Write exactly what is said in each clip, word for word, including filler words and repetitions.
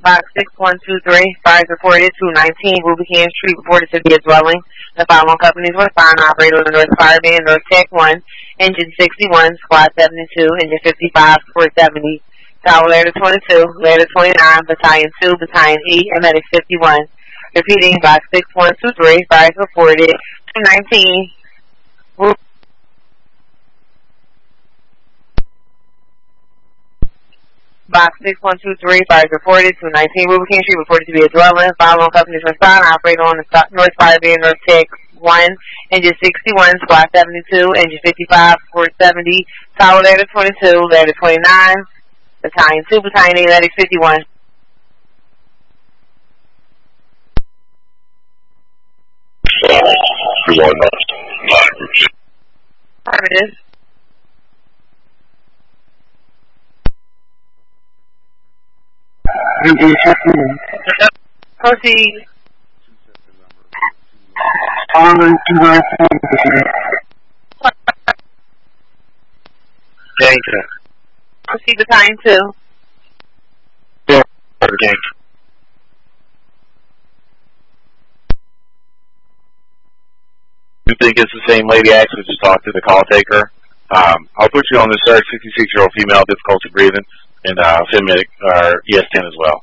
Box six one two three, fires reported two nineteen Rubicon Street, reported to be a dwelling. The following companies were assigned: operator of the North Fire Band, North Tech one, Engine sixty-one, Squad seventy-two, Engine fifty-five, Sport seventy, Tower Ladder twenty-two, Ladder twenty-nine, Battalion two, Battalion E, and Medic fifty-one. Repeating, Box six one two three, fires reported two nineteen Rubicon. Box six one two three, fires reported two nineteen Rubicon Street, reported to be a dwelling. Following companies were assigned: operator on the North Fire Band, North Tech one, Engine sixty-one, Squad seventy-two, Engine fifty-five, Sport seventy, Tower Ladder twenty-two, Ladder twenty-nine, Battalion two, Battalion eight, Medic fifty-one. Affirmative. Proceed. Gangster. Proceed Battalion two. Yeah, gangster. You think it's the same lady? Actually, just talked to the call taker. Um, I'll put you on the search. sixty-six-year-old female, difficulty breathing, and uh, send medic or E S ten as well.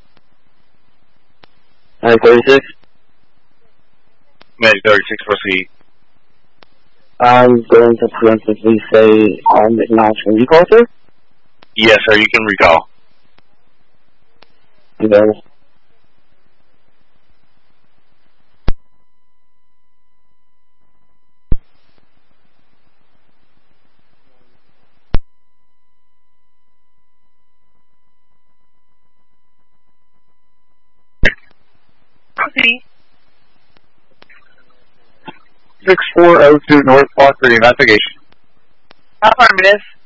nine thirty-six. Medic thirty-six, proceed. I'm going to preemptively say I'm acknowledging recall, sir. Yes, sir. You can recall. Okay. Proceed. six four oh two North Park for the investigation. Affirmative.